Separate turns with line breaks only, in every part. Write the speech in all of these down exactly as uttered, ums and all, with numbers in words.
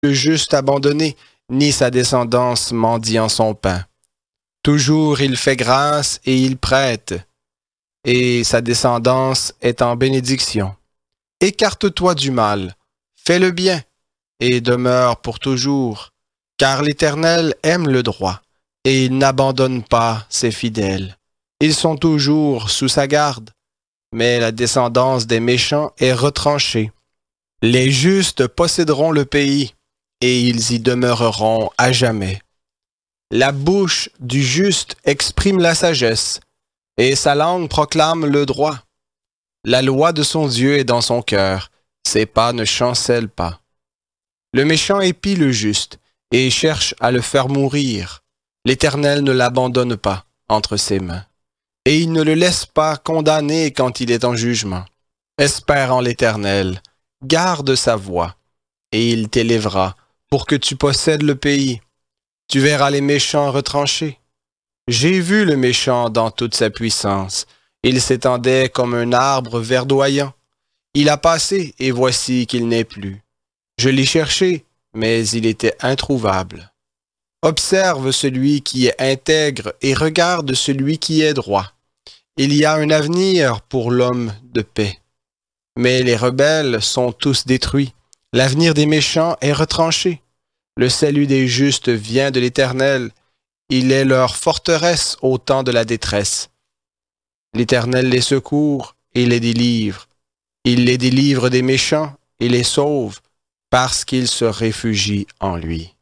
le juste abandonné, ni sa descendance mendiant son pain. Toujours il fait grâce et il prête, et sa descendance est en bénédiction. Écarte-toi du mal, fais le bien, et demeure pour toujours, car l'Éternel aime le droit, et il n'abandonne pas ses fidèles. Ils sont toujours sous sa garde, mais la descendance des méchants est retranchée. Les justes posséderont le pays, et ils y demeureront à jamais. La bouche du juste exprime la sagesse, et sa langue proclame le droit. La loi de son Dieu est dans son cœur, ses pas ne chancellent pas. Le méchant épie le juste, et cherche à le faire mourir. L'Éternel ne l'abandonne pas entre ses mains, et il ne le laisse pas condamner quand il est en jugement. Espère en l'Éternel, garde sa voie, et il t'élèvera pour que tu possèdes le pays. Tu verras les méchants retranchés. J'ai vu le méchant dans toute sa puissance. Il s'étendait comme un arbre verdoyant. Il a passé, et voici qu'il n'est plus. Je l'ai cherché, mais il était introuvable. Observe celui qui est intègre et regarde celui qui est droit. Il y a un avenir pour l'homme de paix. Mais les rebelles sont tous détruits. L'avenir des méchants est retranché. Le salut des justes vient de l'Éternel. Il est leur forteresse au temps de la détresse. L'Éternel les secourt et les délivre. Il les délivre des méchants et les sauve parce qu'ils se réfugient en lui.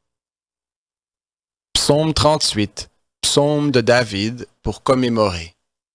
Psaume trente-huit, psaume de David pour commémorer.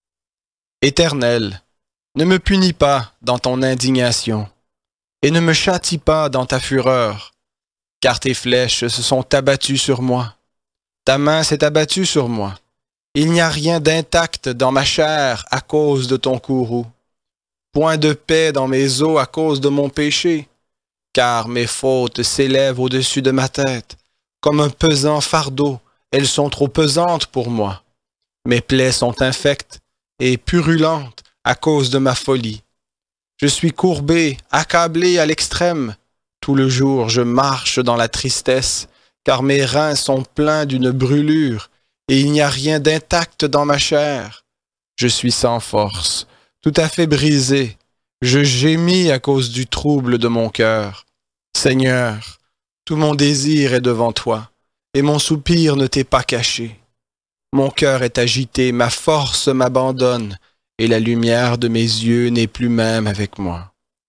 Éternel, ne me punis pas dans ton indignation, et ne me châtie pas dans ta fureur, car tes flèches se sont abattues sur moi. Ta main s'est abattue sur moi. Il n'y a rien d'intact dans ma chair à cause de ton courroux. Point de paix dans mes os à cause de mon péché, car mes fautes s'élèvent au-dessus de ma tête. Comme un pesant fardeau, elles sont trop pesantes pour moi. Mes plaies sont infectes et purulentes à cause de ma folie. Je suis courbé, accablé à l'extrême. Tout le jour, je marche dans la tristesse, car mes reins sont pleins d'une brûlure, et il n'y a rien d'intact dans ma chair. Je suis sans force, tout à fait brisé. Je gémis à cause du trouble de mon cœur. Seigneur, tout mon désir est devant toi, et mon soupir ne t'est pas caché. Mon cœur est agité, ma force m'abandonne, et la lumière de mes yeux n'est plus même avec moi.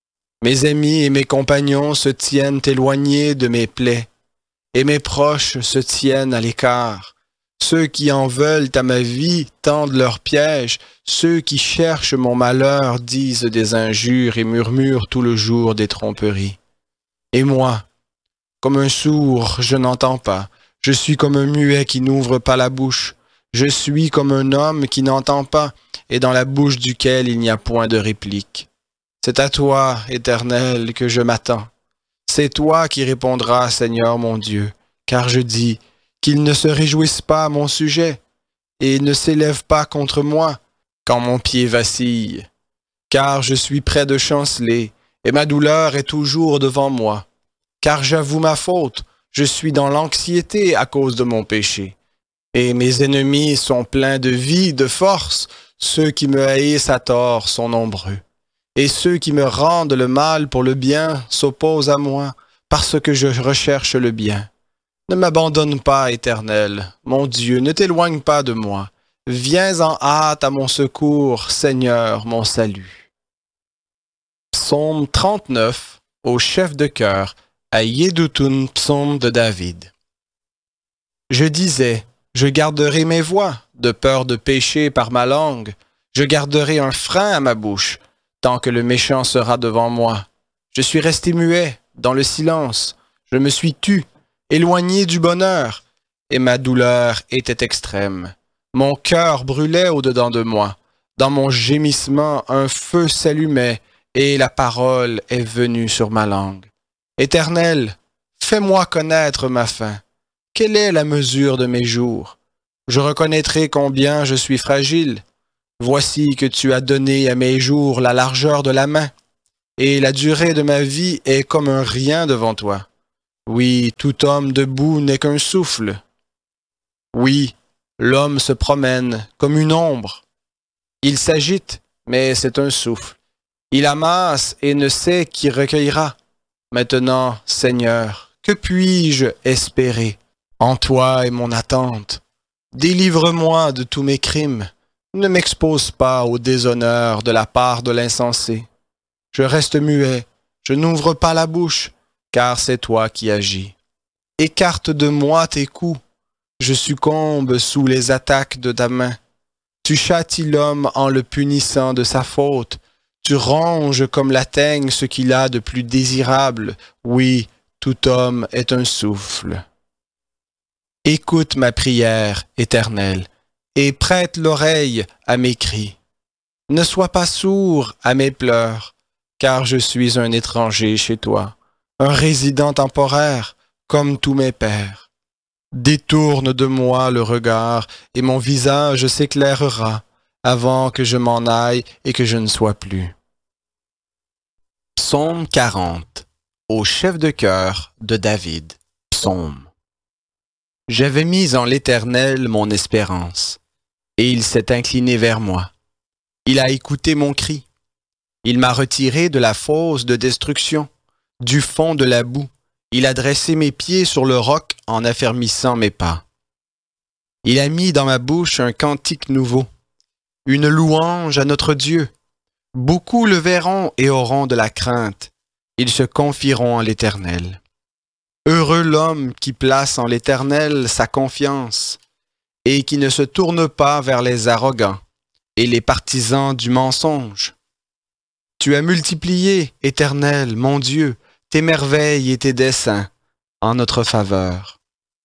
Mes amis et mes compagnons se tiennent éloignés de mes plaies, et mes proches se tiennent à l'écart. Ceux qui en veulent à ma vie tendent leurs pièges, ceux qui cherchent mon malheur disent des injures et murmurent tout le jour des tromperies. Et moi, comme un sourd, je n'entends pas, je suis comme un muet qui n'ouvre pas la bouche, je suis comme un homme qui n'entend pas, et dans la bouche duquel il n'y a point de réplique. C'est à toi, Éternel, que je m'attends. C'est toi qui répondras, Seigneur mon Dieu, car je dis qu'ils ne se réjouissent pas à mon sujet, et ne s'élèvent pas contre moi quand mon pied vacille. Car je suis près de chanceler, et ma douleur est toujours devant moi. Car j'avoue ma faute, je suis dans l'anxiété à cause de mon péché. Et mes ennemis sont pleins de vie, de force, ceux qui me haïssent à tort sont nombreux. Et ceux qui me rendent le mal pour le bien s'opposent à moi, parce que je recherche le bien. Ne m'abandonne pas, Éternel, mon Dieu, ne t'éloigne pas de moi. Viens en hâte à mon secours, Seigneur, mon salut. Psaume trente-neuf, au chef de chœur, à Yédoutun, psaume de David. Je disais, je garderai mes voies, de peur de pécher par ma langue. Je garderai un frein à ma bouche, tant que le méchant sera devant moi. Je suis resté muet, dans le silence. Je me suis tu, éloigné du bonheur, et ma douleur était extrême. Mon cœur brûlait au-dedans de moi. Dans mon gémissement, un feu s'allumait, et la parole est venue sur ma langue. Éternel, fais-moi connaître ma fin. Quelle est la mesure de mes jours? Je reconnaîtrai combien je suis fragile. Voici que tu as donné à mes jours la largeur de la main, et la durée de ma vie est comme un rien devant toi. Oui, tout homme debout n'est qu'un souffle. Oui, l'homme se promène comme une ombre. Il s'agite, mais c'est un souffle. Il amasse et ne sait qui recueillera. Maintenant, Seigneur, que puis-je espérer? En toi est mon attente. Délivre-moi de tous mes crimes. Ne m'expose pas au déshonneur de la part de l'insensé. Je reste muet, je n'ouvre pas la bouche, car c'est toi qui agis. Écarte de moi tes coups. Je succombe sous les attaques de ta main. Tu châties l'homme en le punissant de sa faute. Tu ronges comme la teigne ce qu'il a de plus désirable. Oui, tout homme est un souffle. Écoute ma prière, Éternel, et prête l'oreille à mes cris. Ne sois pas sourd à mes pleurs, car je suis un étranger chez toi, un résident temporaire, comme tous mes pères. Détourne de moi le regard, et mon visage s'éclairera, avant que je m'en aille et que je ne sois plus. Psaume quarante. Au chef de chœur de David. Psaume. J'avais mis en l'Éternel mon espérance, et il s'est incliné vers moi. Il a écouté mon cri. Il m'a retiré de la fosse de destruction, du fond de la boue. Il a dressé mes pieds sur le roc en affermissant mes pas. Il a mis dans ma bouche un cantique nouveau, une louange à notre Dieu. Beaucoup le verront et auront de la crainte. Ils se confieront en l'Éternel. Heureux l'homme qui place en l'Éternel sa confiance et qui ne se tourne pas vers les arrogants et les partisans du mensonge. Tu as multiplié, Éternel, mon Dieu, tes merveilles et tes desseins en notre faveur.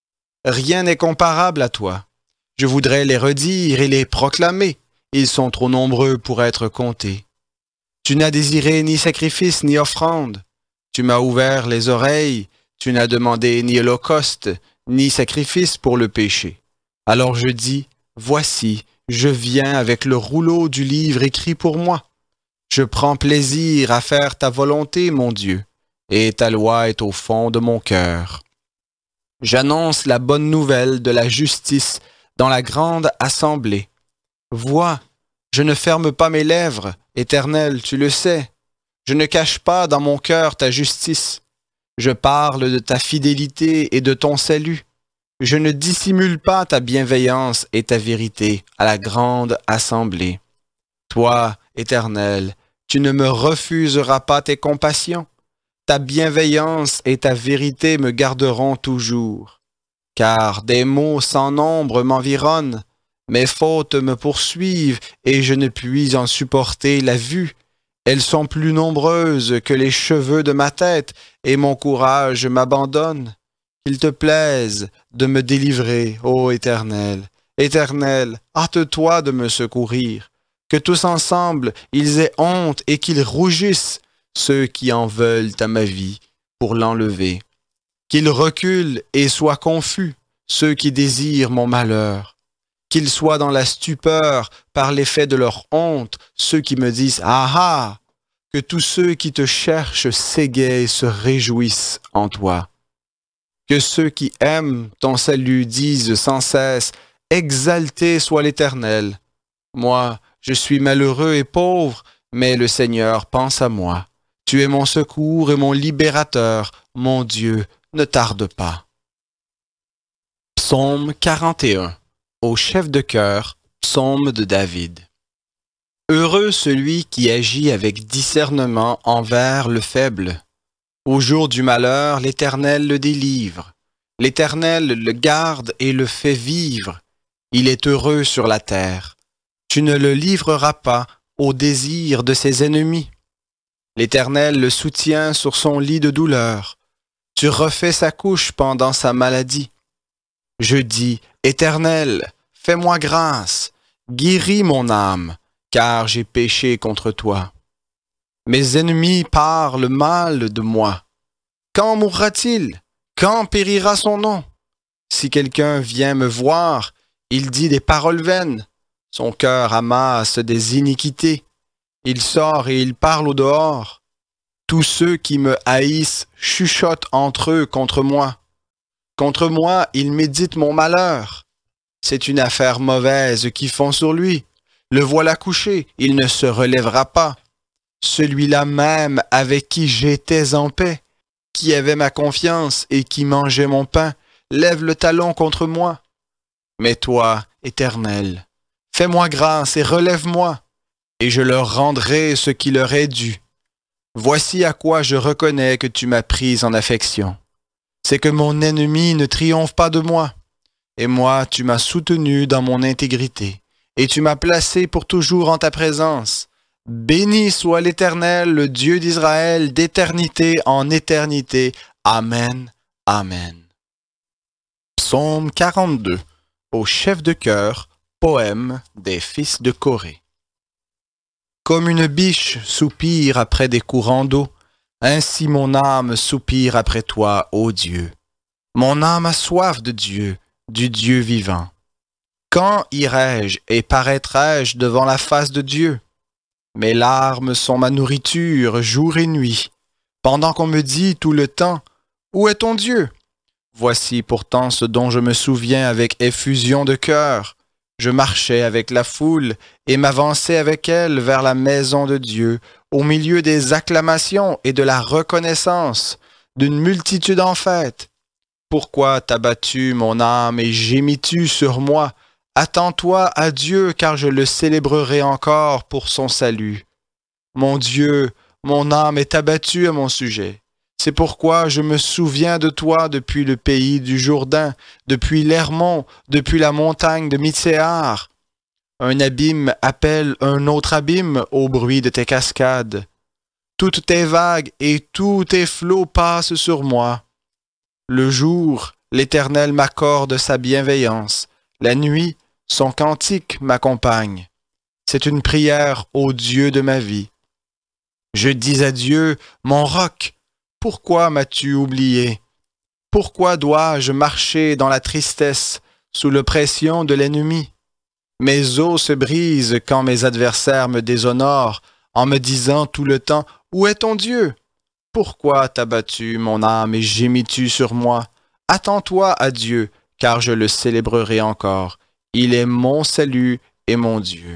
Rien n'est comparable à toi. Je voudrais les redire et les proclamer. Ils sont trop nombreux pour être comptés. Tu n'as désiré ni sacrifice ni offrande. Tu m'as ouvert les oreilles. Tu n'as demandé ni holocauste, ni sacrifice pour le péché. Alors je dis, voici, je viens avec le rouleau du livre écrit pour moi. Je prends plaisir à faire ta volonté, mon Dieu, et ta loi est au fond de mon cœur. J'annonce la bonne nouvelle de la justice dans la grande assemblée. Vois, je ne ferme pas mes lèvres, Éternel, tu le sais. Je ne cache pas dans mon cœur ta justice. Je parle de ta fidélité et de ton salut. Je ne dissimule pas ta bienveillance et ta vérité à la grande assemblée. Toi, Éternel, tu ne me refuseras pas tes compassions. Ta bienveillance et ta vérité me garderont toujours. Car des maux sans nombre m'environnent, mes fautes me poursuivent et je ne puis en supporter la vue. Elles sont plus nombreuses que les cheveux de ma tête, et mon courage m'abandonne. Qu'il te plaise de me délivrer, ô Éternel. Éternel, hâte-toi de me secourir. Que tous ensemble ils aient honte et qu'ils rougissent, ceux qui en veulent à ma vie, pour l'enlever. Qu'ils reculent et soient confus, ceux qui désirent mon malheur. Qu'ils soient dans la stupeur par l'effet de leur honte, ceux qui me disent « Ah ah !» Que tous ceux qui te cherchent s'égayent et se réjouissent en toi. Que ceux qui aiment ton salut disent sans cesse « Exalté soit l'Éternel !» Moi, je suis malheureux et pauvre, mais le Seigneur pense à moi. Tu es mon secours et mon libérateur, mon Dieu, ne tarde pas. Psaume quarante et un. Au chef de chœur, psaume de David. Heureux celui qui agit avec discernement envers le faible. Au jour du malheur, l'Éternel le délivre. L'Éternel le garde et le fait vivre. Il est heureux sur la terre. Tu ne le livreras pas au désir de ses ennemis. L'Éternel le soutient sur son lit de douleur. Tu refais sa couche pendant sa maladie. Je dis, Éternel, fais-moi grâce, guéris mon âme, car j'ai péché contre toi. Mes ennemis parlent mal de moi. Quand mourra-t-il? Quand périra son nom? Si quelqu'un vient me voir, il dit des paroles vaines. Son cœur amasse des iniquités. Il sort et il parle au dehors. Tous ceux qui me haïssent chuchotent entre eux contre moi. Contre moi, ils méditent mon malheur. C'est une affaire mauvaise qu'ils font sur lui. Le voilà couché, il ne se relèvera pas. Celui-là même avec qui j'étais en paix, qui avait ma confiance et qui mangeait mon pain, lève le talon contre moi. Mais toi, Éternel, fais-moi grâce et relève-moi, et je leur rendrai ce qui leur est dû. Voici à quoi je reconnais que tu m'as pris en affection. C'est que mon ennemi ne triomphe pas de moi. Et moi, tu m'as soutenu dans mon intégrité, et tu m'as placé pour toujours en ta présence. Béni soit l'Éternel, le Dieu d'Israël, d'éternité en éternité. Amen. Amen. Psaume quarante-deux. Au chef de chœur, poème des fils de Corée. Comme une biche soupire après des courants d'eau, ainsi mon âme soupire après toi, ô Dieu. Mon âme a soif de Dieu, du Dieu vivant. Quand irai-je et paraîtrai-je devant la face de Dieu? Mes larmes sont ma nourriture jour et nuit, pendant qu'on me dit tout le temps, « Où est ton Dieu ?» Voici pourtant ce dont je me souviens avec effusion de cœur. Je marchais avec la foule et m'avançais avec elle vers la maison de Dieu, au milieu des acclamations et de la reconnaissance, d'une multitude en fête. Pourquoi t'as battu mon âme et gémis-tu sur moi? Attends-toi à Dieu, car je le célébrerai encore pour son salut. Mon Dieu, mon âme est abattue à mon sujet. C'est pourquoi je me souviens de toi depuis le pays du Jourdain, depuis l'Hermon, depuis la montagne de Mitsehar. Un abîme appelle un autre abîme au bruit de tes cascades. Toutes tes vagues et tous tes flots passent sur moi. Le jour, l'Éternel m'accorde sa bienveillance. La nuit, son cantique m'accompagne. C'est une prière au Dieu de ma vie. Je dis à Dieu, mon roc, pourquoi m'as-tu oublié? Pourquoi dois-je marcher dans la tristesse, sous l'oppression de l'ennemi? Mes os se brisent quand mes adversaires me déshonorent, en me disant tout le temps, où est ton Dieu? Pourquoi t'as battu mon âme et gémis-tu sur moi? Attends-toi à Dieu, car je le célébrerai encore. Il est mon salut et mon Dieu.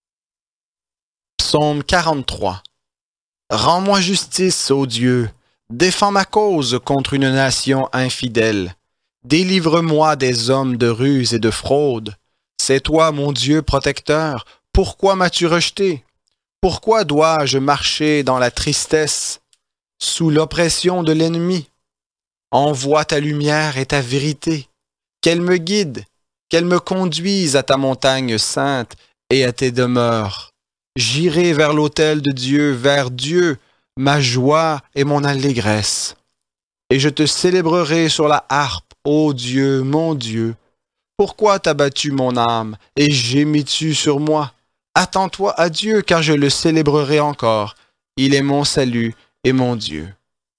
Psaume quarante-trois. Rends-moi justice, ô Dieu. Défends ma cause contre une nation infidèle. Délivre-moi des hommes de ruse et de fraude. C'est toi, mon Dieu protecteur. Pourquoi m'as-tu rejeté? Pourquoi dois-je marcher dans la tristesse, sous l'oppression de l'ennemi? Envoie ta lumière et ta vérité. Qu'elle me guide, qu'elle me conduise à ta montagne sainte et à tes demeures. J'irai vers l'autel de Dieu, vers Dieu, ma joie et mon allégresse. Et je te célébrerai sur la harpe, ô Dieu, mon Dieu. Pourquoi t'as battu mon âme et gémis-tu sur moi? Attends-toi à Dieu, car je le célébrerai encore. Il est mon salut et mon Dieu.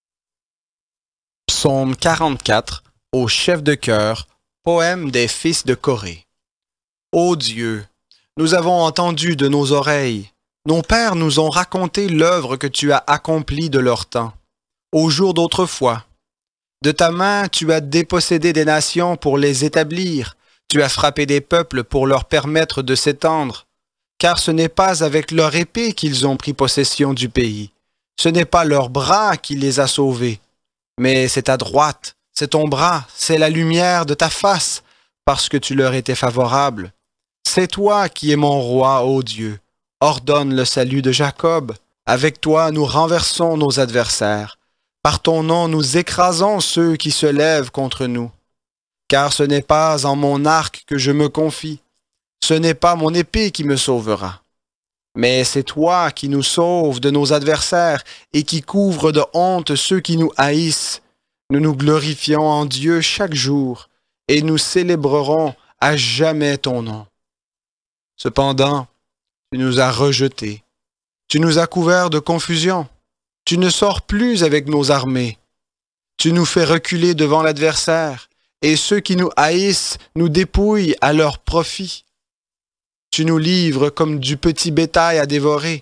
Psaume quarante-quatre, au chef de chœur, poème des fils de Corée. Ô Dieu, nous avons entendu de nos oreilles. Nos pères nous ont raconté l'œuvre que tu as accomplie de leur temps, au jour d'autrefois. De ta main, tu as dépossédé des nations pour les établir. Tu as frappé des peuples pour leur permettre de s'étendre. Car ce n'est pas avec leur épée qu'ils ont pris possession du pays. Ce n'est pas leur bras qui les a sauvés. Mais c'est ta droite, c'est ton bras, c'est la lumière de ta face, parce que tu leur étais favorable. C'est toi qui es mon roi, ô Dieu. Ordonne le salut de Jacob. Avec toi, nous renversons nos adversaires. Par ton nom, nous écrasons ceux qui se lèvent contre nous. Car ce n'est pas en mon arc que je me confie. Ce n'est pas mon épée qui me sauvera. Mais c'est toi qui nous sauves de nos adversaires et qui couvre de honte ceux qui nous haïssent. Nous nous glorifions en Dieu chaque jour et nous célébrerons à jamais ton nom. Cependant, tu nous as rejetés. Tu nous as couverts de confusion. Tu ne sors plus avec nos armées. Tu nous fais reculer devant l'adversaire et ceux qui nous haïssent nous dépouillent à leur profit. Tu nous livres comme du petit bétail à dévorer.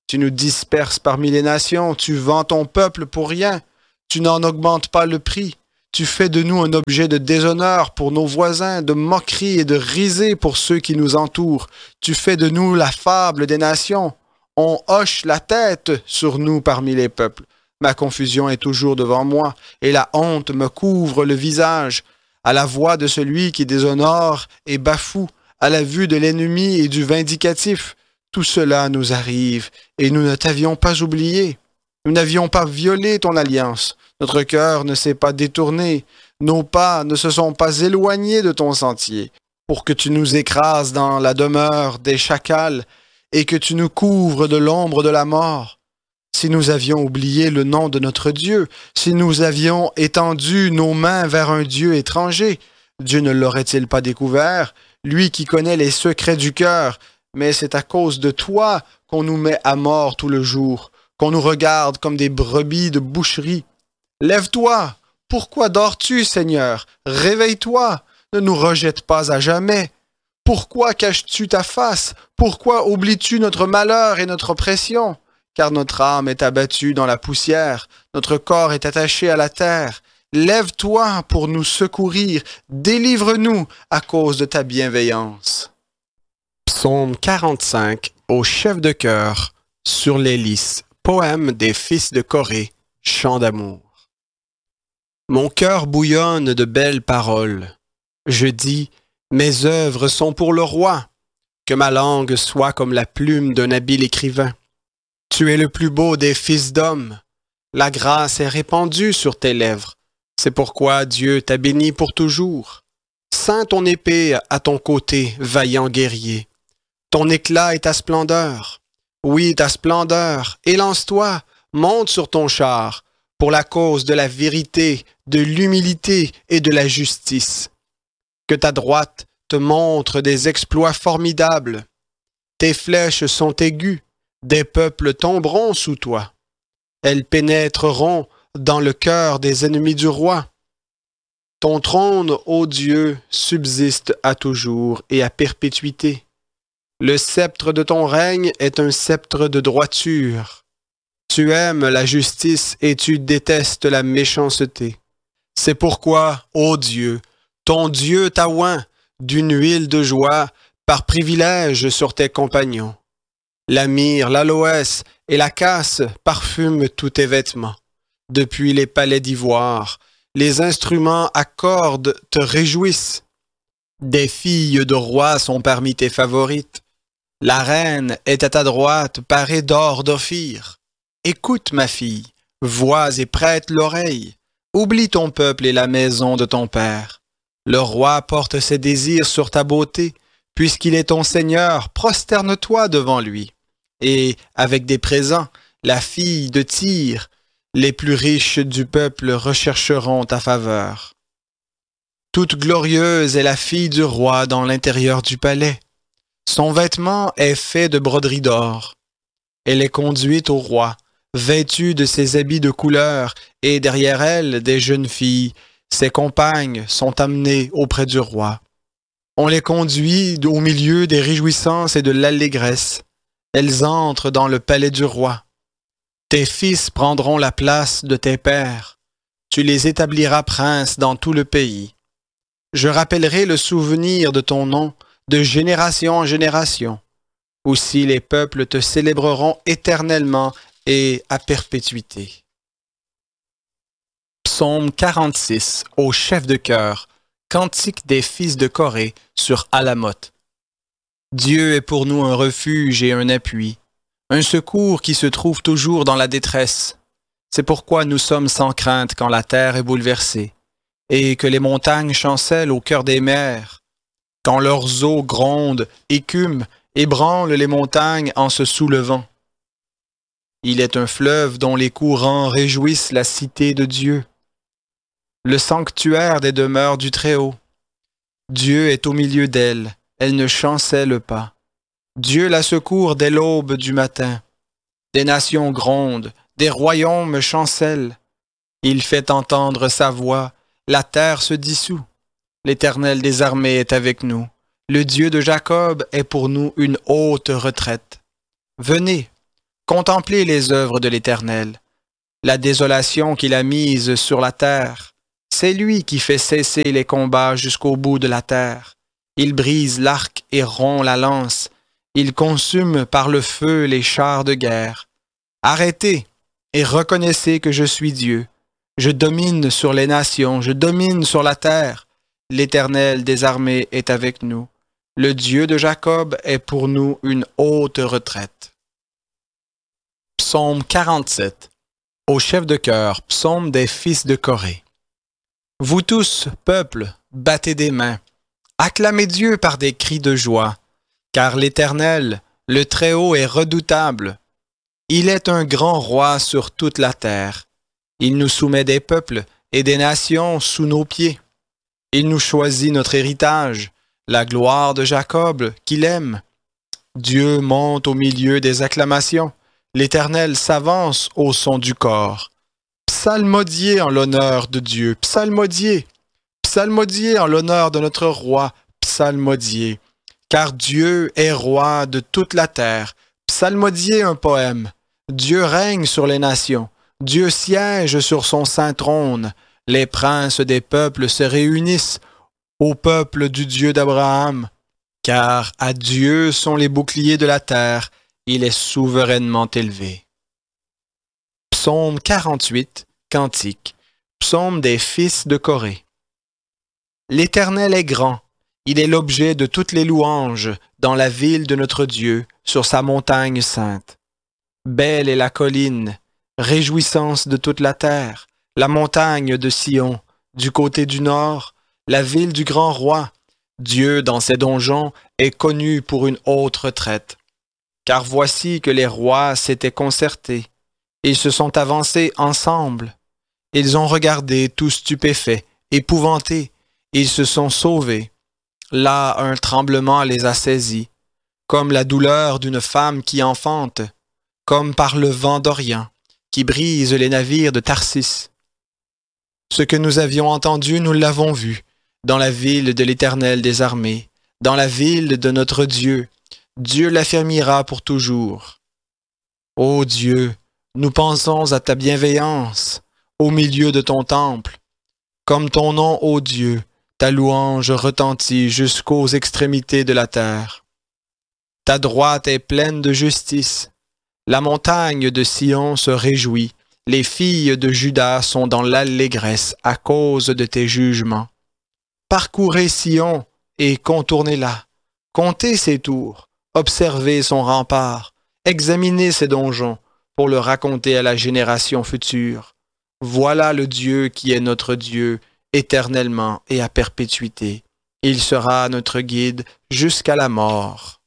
Tu nous disperses parmi les nations, tu vends ton peuple pour rien, tu n'en augmentes pas le prix. Tu fais de nous un objet de déshonneur pour nos voisins, de moquerie et de risée pour ceux qui nous entourent. Tu fais de nous la fable des nations. On hoche la tête sur nous parmi les peuples. Ma confusion est toujours devant moi, et la honte me couvre le visage. À la voix de celui qui déshonore et bafoue, à la vue de l'ennemi et du vindicatif, tout cela nous arrive, et nous ne t'avions pas oublié. Nous n'avions pas violé ton alliance. Notre cœur ne s'est pas détourné. Nos pas ne se sont pas éloignés de ton sentier, pour que tu nous écrases dans la demeure des chacals et que tu nous couvres de l'ombre de la mort. Si nous avions oublié le nom de notre Dieu, si nous avions étendu nos mains vers un Dieu étranger, Dieu ne l'aurait-il pas découvert, lui qui connaît les secrets du cœur, mais c'est à cause de toi qu'on nous met à mort tout le jour, qu'on nous regarde comme des brebis de boucherie. Lève-toi! Pourquoi dors-tu, Seigneur? Réveille-toi! Ne nous rejette pas à jamais! Pourquoi caches-tu ta face? Pourquoi oublies-tu notre malheur et notre oppression? Car notre âme est abattue dans la poussière, notre corps est attaché à la terre. Lève-toi pour nous secourir, délivre-nous à cause de ta bienveillance. Psaume quarante-cinq, au chef de chœur, sur les lys, poème des fils de Corée, chant d'amour. Mon cœur bouillonne de belles paroles. Je dis, mes œuvres sont pour le roi. Que ma langue soit comme la plume d'un habile écrivain. Tu es le plus beau des fils d'hommes. La grâce est répandue sur tes lèvres. C'est pourquoi Dieu t'a béni pour toujours. Ceins ton épée à ton côté, vaillant guerrier. Ton éclat et ta splendeur. Oui, ta splendeur. Élance-toi, monte sur ton char, pour la cause de la vérité, de l'humilité et de la justice. Que ta droite te montre des exploits formidables. Tes flèches sont aiguës, des peuples tomberont sous toi. Elles pénétreront dans le cœur des ennemis du roi. Ton trône, ô Dieu, subsiste à toujours et à perpétuité. Le sceptre de ton règne est un sceptre de droiture. Tu aimes la justice et tu détestes la méchanceté. C'est pourquoi, ô Dieu, ton Dieu t'a oint d'une huile de joie par privilège sur tes compagnons. La myrrhe, l'aloès et la casse parfument tous tes vêtements. Depuis les palais d'ivoire, les instruments à cordes te réjouissent. Des filles de rois sont parmi tes favorites. La reine est à ta droite, parée d'or d'Ophir. Écoute, ma fille, vois et prête l'oreille. Oublie ton peuple et la maison de ton père. Le roi porte ses désirs sur ta beauté. Puisqu'il est ton Seigneur, prosterne-toi devant lui. Et, avec des présents, la fille de Tyr, les plus riches du peuple rechercheront ta faveur. Toute glorieuse est la fille du roi dans l'intérieur du palais. Son vêtement est fait de broderie d'or. Elle est conduite au roi, vêtue de ses habits de couleur, et derrière elle, des jeunes filles, ses compagnes, sont amenées auprès du roi. On les conduit au milieu des réjouissances et de l'allégresse. Elles entrent dans le palais du roi. Tes fils prendront la place de tes pères. Tu les établiras princes dans tout le pays. Je rappellerai le souvenir de ton nom de génération en génération. Aussi les peuples te célébreront éternellement et à perpétuité. Psaume quarante-six, au chef de chœur, cantique des fils de Corée sur Alamoth. Dieu est pour nous un refuge et un appui, un secours qui se trouve toujours dans la détresse. C'est pourquoi nous sommes sans crainte quand la terre est bouleversée, et que les montagnes chancellent au cœur des mers, quand leurs eaux grondent, écument, ébranlent les montagnes en se soulevant. Il est un fleuve dont les courants réjouissent la cité de Dieu, le sanctuaire des demeures du Très-Haut. Dieu est au milieu d'elle, elle ne chancelle pas. Dieu la secourt dès l'aube du matin. Des nations grondent, des royaumes chancellent. Il fait entendre sa voix, la terre se dissout. L'Éternel des armées est avec nous. Le Dieu de Jacob est pour nous une haute retraite. Venez, Contemplez les œuvres de l'Éternel, la désolation qu'il a mise sur la terre. C'est lui qui fait cesser les combats jusqu'au bout de la terre. Il brise l'arc et rompt la lance. Il consume par le feu les chars de guerre. Arrêtez et reconnaissez que je suis Dieu. Je domine sur les nations, je domine sur la terre. L'Éternel des armées est avec nous. Le Dieu de Jacob est pour nous une haute retraite. Psaume quarante-sept. Au chef de chœur, psaume des fils de Corée. Vous tous, peuple, battez des mains. Acclamez Dieu par des cris de joie, car l'Éternel, le Très-Haut, est redoutable. Il est un grand roi sur toute la terre. Il nous soumet des peuples et des nations sous nos pieds. Il nous choisit notre héritage, la gloire de Jacob qu'il aime. Dieu monte au milieu des acclamations. L'Éternel s'avance au son du cor. Psalmodiez en l'honneur de Dieu, psalmodiez. Psalmodiez en l'honneur de notre roi, psalmodiez. Car Dieu est roi de toute la terre. Psalmodiez un poème. Dieu règne sur les nations. Dieu siège sur son saint trône. Les princes des peuples se réunissent au peuple du Dieu d'Abraham. Car à Dieu sont les boucliers de la terre. Il est souverainement élevé. Psaume quarante-huit, Cantique. Psaume des fils de Corée. L'Éternel est grand. Il est l'objet de toutes les louanges dans la ville de notre Dieu, sur sa montagne sainte. Belle est la colline, réjouissance de toute la terre, la montagne de Sion, du côté du nord, la ville du grand roi. Dieu, dans ses donjons, est connu pour une haute retraite. Car voici que les rois s'étaient concertés. Ils se sont avancés ensemble. Ils ont regardé tout stupéfaits, épouvantés. Ils se sont sauvés. Là, un tremblement les a saisis, comme la douleur d'une femme qui enfante, comme par le vent d'Orient, qui brise les navires de Tarsis. Ce que nous avions entendu, nous l'avons vu, dans la ville de l'Éternel des armées, dans la ville de notre Dieu. Dieu l'affermira pour toujours. Ô Dieu, nous pensons à ta bienveillance au milieu de ton temple. Comme ton nom, ô Dieu, ta louange retentit jusqu'aux extrémités de la terre. Ta droite est pleine de justice. La montagne de Sion se réjouit. Les filles de Juda sont dans l'allégresse à cause de tes jugements. Parcourez Sion et contournez-la. Comptez ses tours. Observez son rempart, examinez ses donjons pour le raconter à la génération future. Voilà le Dieu qui est notre Dieu éternellement et à perpétuité. Il sera notre guide jusqu'à la mort.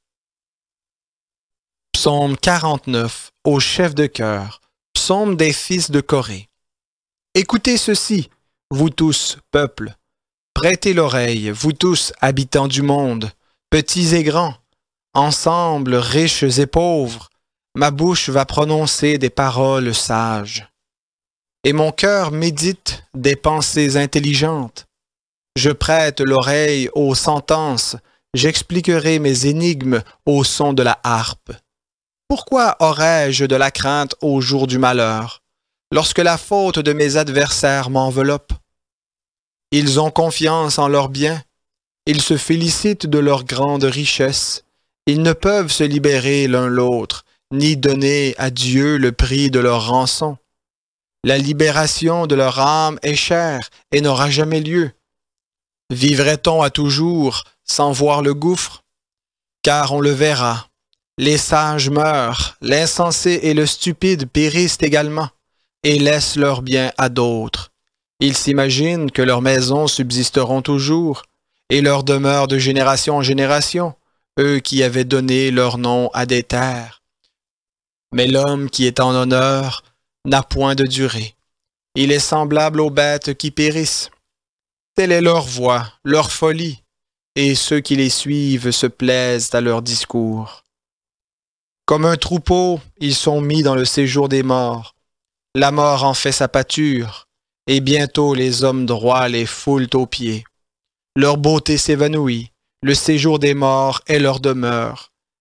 Psaume quarante-neuf, au chef de chœur, psaume des fils de Corée. Écoutez ceci, vous tous, peuple. Prêtez l'oreille, vous tous, habitants du monde, petits et grands. Ensemble, riches et pauvres, ma bouche va prononcer des paroles sages. Et mon cœur médite des pensées intelligentes. Je prête l'oreille aux sentences, j'expliquerai mes énigmes au son de la harpe. Pourquoi aurais-je de la crainte au jour du malheur, lorsque la faute de mes adversaires m'enveloppe? Ils ont confiance en leurs biens, ils se félicitent de leur grande richesse. Ils ne peuvent se libérer l'un l'autre, ni donner à Dieu le prix de leur rançon. La libération de leur âme est chère et n'aura jamais lieu. Vivrait-on à toujours sans voir le gouffre? Car on le verra. Les sages meurent, l'insensé et le stupide périssent également, et laissent leurs biens à d'autres. Ils s'imaginent que leurs maisons subsisteront toujours, et leurs demeures de génération en génération, eux qui avaient donné leur nom à des terres. Mais l'homme qui est en honneur n'a point de durée. Il est semblable aux bêtes qui périssent. Telle est leur voix, leur folie, et ceux qui les suivent se plaisent à leur discours. Comme un troupeau, ils sont mis dans le séjour des morts. La mort en fait sa pâture, et bientôt les hommes droits les foulent aux pieds. Leur beauté s'évanouit. Le séjour des morts est leur demeure.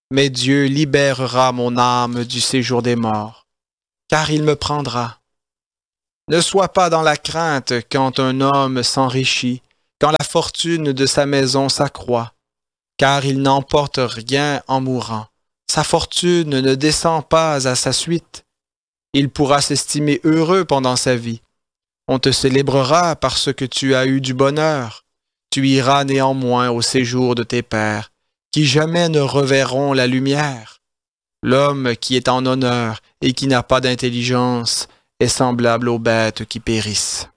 mais Dieu libérera mon âme du séjour des morts, car il me prendra. Ne sois pas dans la crainte quand un homme s'enrichit, quand la fortune de sa maison s'accroît, car il n'emporte rien en mourant. Sa fortune ne descend pas à sa suite. Il pourra s'estimer heureux pendant sa vie. On te célébrera parce que tu as eu du bonheur. Tu iras néanmoins au séjour de tes pères, qui jamais ne reverront la lumière. L'homme qui est en honneur et qui n'a pas d'intelligence est semblable aux bêtes qui périssent.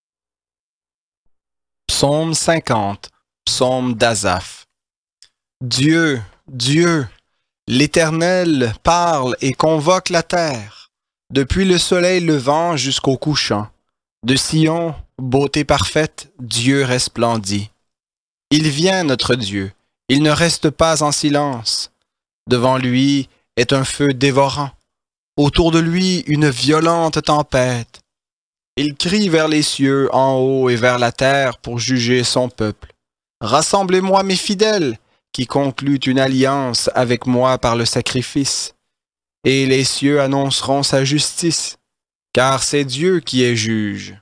Psaume cinquante, psaume d'Asaph. Dieu, Dieu, l'Éternel parle et convoque la terre, depuis le soleil levant jusqu'au couchant. De Sion, beauté parfaite, Dieu resplendit. Il vient, notre Dieu, il ne reste pas en silence. Devant lui est un feu dévorant, autour de lui une violente tempête. Il crie vers les cieux en haut et vers la terre pour juger son peuple. Rassemblez-moi mes fidèles, qui concluent une alliance avec moi par le sacrifice. Et les cieux annonceront sa justice, car c'est Dieu qui est juge.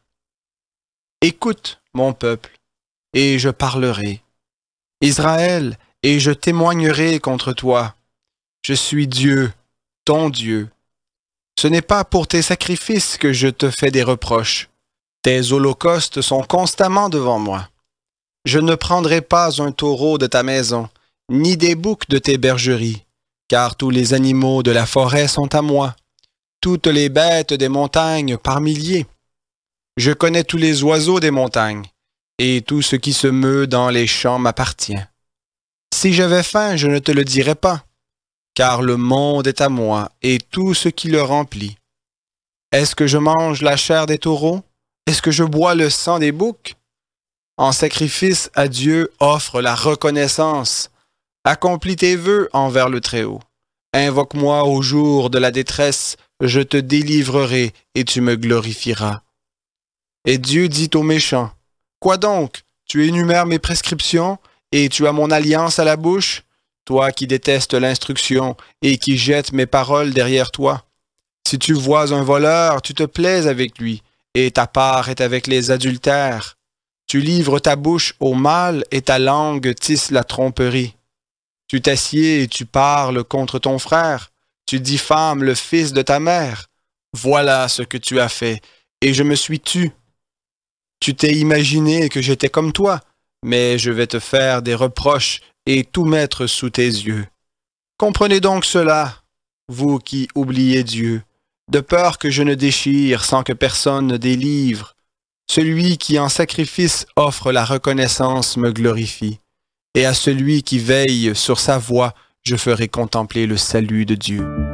Écoute, mon peuple, et je parlerai. Israël, et je témoignerai contre toi. Je suis Dieu, ton Dieu. Ce n'est pas pour tes sacrifices que je te fais des reproches. Tes holocaustes sont constamment devant moi. Je ne prendrai pas un taureau de ta maison, ni des boucs de tes bergeries, car tous les animaux de la forêt sont à moi, toutes les bêtes des montagnes par milliers. Je connais tous les oiseaux des montagnes, et tout ce qui se meut dans les champs m'appartient. Si j'avais faim, je ne te le dirais pas, car le monde est à moi, et tout ce qui le remplit. Est-ce que je mange la chair des taureaux? Est-ce que je bois le sang des boucs? En sacrifice à Dieu, offre la reconnaissance. Accomplis tes vœux envers le Très-Haut. Invoque-moi au jour de la détresse, je te délivrerai et tu me glorifieras. Et Dieu dit aux méchants, « Quoi donc? Tu énumères mes prescriptions et tu as mon alliance à la bouche? Toi qui détestes l'instruction et qui jettes mes paroles derrière toi. Si tu vois un voleur, tu te plais avec lui, et ta part est avec les adultères. Tu livres ta bouche au mal et ta langue tisse la tromperie. Tu t'assieds et tu parles contre ton frère. Tu diffames le fils de ta mère. Voilà ce que tu as fait, et je me suis tu. Tu t'es imaginé que j'étais comme toi, mais je vais te faire des reproches et tout mettre sous tes yeux. Comprenez donc cela, vous qui oubliez Dieu, de peur que je ne déchire sans que personne ne délivre. Celui qui en sacrifice offre la reconnaissance me glorifie, et à celui qui veille sur sa voie, je ferai contempler le salut de Dieu.